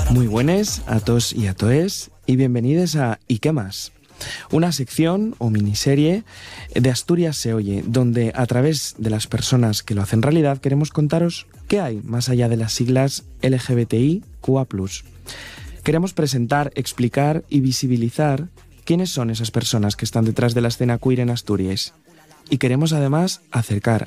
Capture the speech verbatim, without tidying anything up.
Muy buenas a todos y a toes y bienvenidos a ¿Y qué más? Una sección o miniserie de Asturias se oye, donde a través de las personas que lo hacen realidad queremos contaros qué hay más allá de las siglas L G B T I Q A plus. Queremos presentar, explicar y visibilizar quiénes son esas personas que están detrás de la escena queer en Asturias. Y queremos además acercar